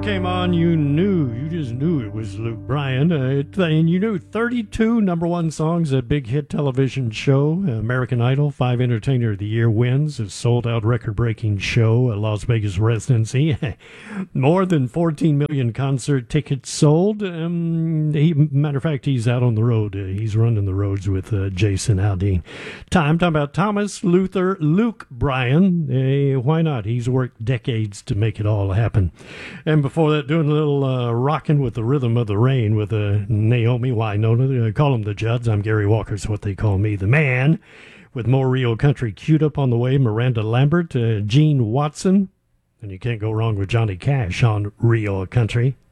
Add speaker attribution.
Speaker 1: came on, you just knew it was Luke Bryan. And you knew 32 number one songs, a big hit television show, American Idol, 5 Entertainer of the Year wins, a sold-out record-breaking show, a Las Vegas residency, more than 14 million concert tickets sold. Matter of fact, he's out on the road. He's running the roads with Jason Aldean. Talking about Thomas Luther Luke Bryan. Why not? He's worked decades to make it all happen. And before that, doing a little rocking with the rhythm of the rain with Naomi Wynona. Call them the Judds. I'm Gary Walker's what they call me, the man. With more real country queued up on the way, Miranda Lambert, Gene Watson. And you can't go wrong with Johnny Cash on Real Country.